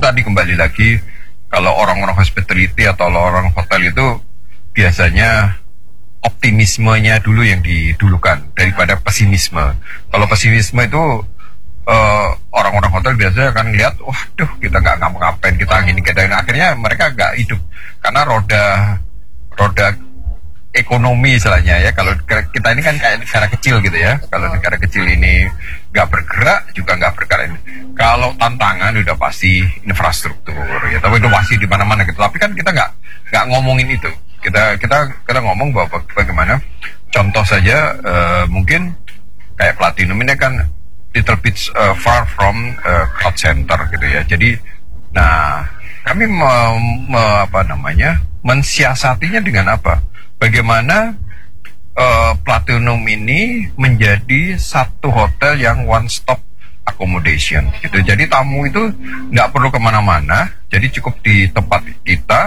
tadi kembali lagi, kalau orang-orang hospitality atau orang hotel itu biasanya optimismenya dulu yang didulukan daripada pesimisme. Kalau pesimisme itu orang-orang hotel biasanya akan lihat, waduh kita nggak ngapa-ngapain, kita gini kita ini, akhirnya mereka nggak hidup karena roda ekonomi istilahnya ya. Kalau kita ini kan kayak negara kecil gitu ya. Kalau negara kecil ini nggak bergerak juga nggak bergerak ini. Kalau tantangan udah pasti infrastruktur ya, tapi itu pasti di mana-mana gitu. Tapi kan kita nggak ngomongin itu. Kita ngomong bahwa bagaimana contoh saja mungkin kayak Platinum ini kan little bit far from crowd center gitu ya. Jadi nah kami mensiasatinya dengan apa? Bagaimana Platinum ini menjadi satu hotel yang one stop accommodation gitu. Jadi tamu itu nggak perlu kemana-mana, jadi cukup di tempat kita.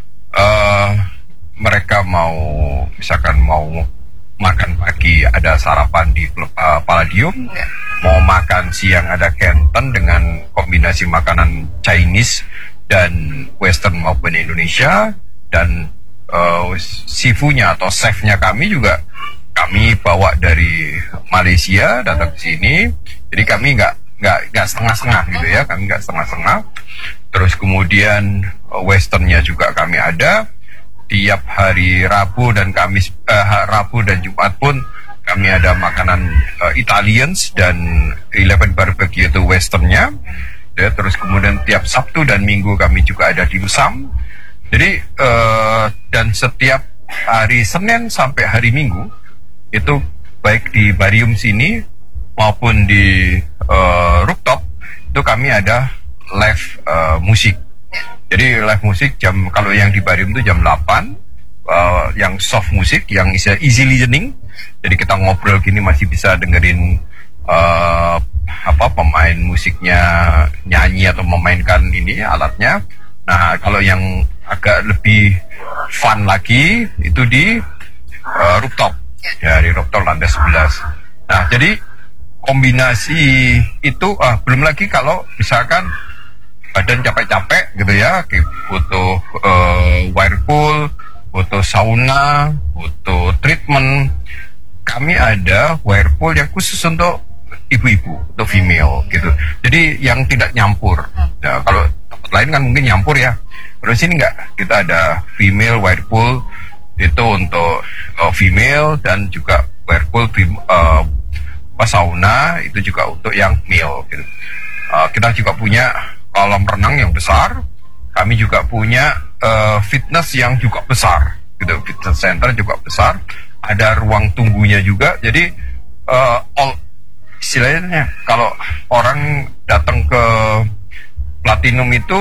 Mereka misalkan mau makan pagi ada sarapan di Palladium, mau makan siang ada Canton dengan kombinasi makanan Chinese dan Western maupun Indonesia, dan sifunya atau chefnya kami juga kami bawa dari Malaysia datang ke sini. Jadi kami nggak setengah-setengah gitu ya, kami nggak setengah-setengah. Terus kemudian Westernnya juga kami ada. Tiap hari Rabu dan Kamis, Rabu dan Jumat pun kami ada makanan Italians dan 11 barbecue itu Westernnya. Ya, terus kemudian tiap Sabtu dan Minggu kami juga ada dimsum. Jadi dan setiap hari Senin sampai hari Minggu itu baik di Barium sini maupun di rooftop itu kami ada live musik. Jadi live musik kalau yang di Barium itu jam 8, yang soft musik, yang easy listening. Jadi kita ngobrol gini masih bisa dengerin pemain musiknya nyanyi atau memainkan ini alatnya. Nah kalau yang agak lebih fun lagi itu di rooftop, ya di rooftop lantai 11. Nah jadi kombinasi itu belum lagi kalau misalkan badan capek-capek gitu ya, butuh whirlpool, butuh sauna, butuh treatment. Kami ada whirlpool yang khusus untuk ibu-ibu, untuk female gitu. Jadi yang tidak nyampur. Nah, kalau tempat lain kan mungkin nyampur ya. Kalau sini enggak, kita ada female whirlpool itu untuk female, dan juga whirlpool sauna itu juga untuk yang male gitu. Kita juga punya kolam renang yang besar. Kami juga punya fitness yang juga besar gitu, fitness center juga besar. Ada ruang tunggunya juga. Jadi istilahnya kalau orang datang ke Platinum itu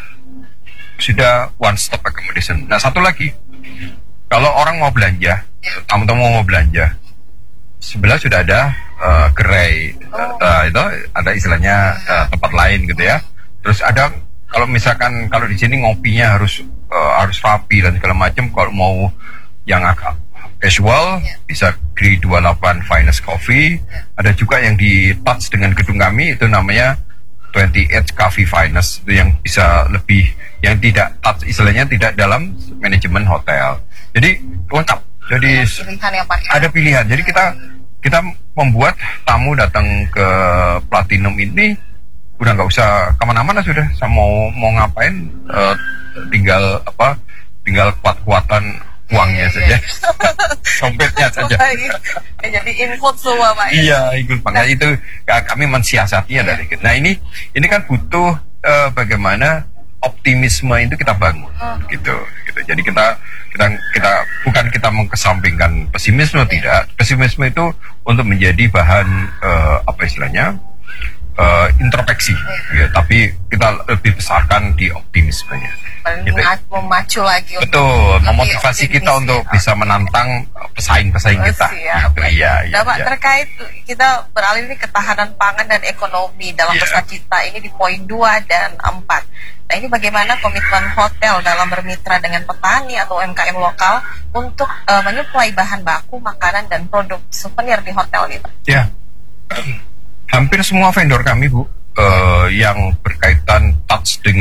sudah one stop accommodation. Nah satu lagi, kalau orang mau belanja, tamu-tamu mau belanja, sebelah sudah ada gerai, itu ada istilahnya tempat lain gitu ya. Terus ada kalau misalkan kalau di sini ngopinya harus rapi dan segala macam. Kalau mau yang agak casual bisa Grey 28 Finest Coffee. Ada juga yang di touch dengan gedung kami itu namanya 28 Coffee Finest, itu yang bisa lebih, yang tidak touch istilahnya tidak dalam manajemen hotel. Jadi lengkap. Jadi ada pilihan. Jadi kita membuat tamu datang ke Platinum ini udah nggak usah kemana-mana, sudah mau ngapain tinggal kuat-kuatan uangnya saja, dompetnya saja. Jadi input semua Pak. Iya, input banget itu kami mensiasatinya dari kita. Nah ini kan butuh bagaimana optimisme itu kita bangun gitu. Jadi kita bukan kita mengesampingkan pesimisme, tidak. Pesimisme itu untuk menjadi bahan apa istilahnya introspeksi, ya, tapi kita lebih besarkan di optimismenya. Gitu. Memacu lagi. Betul, memotivasi kita untuk bisa menantang pesaing-pesaing kita. Gitu, iya. Nah, Pak, terkait kita beralih ini ketahanan pangan dan ekonomi dalam Pesacita ini di poin 2 dan 4. Nah, ini bagaimana komitmen hotel dalam bermitra dengan petani atau UMKM lokal untuk menyuplai bahan baku, makanan dan produk souvenir di hotel ini, Pak? Ya. Hampir semua vendor kami, Bu, yang berkaitan touch dengan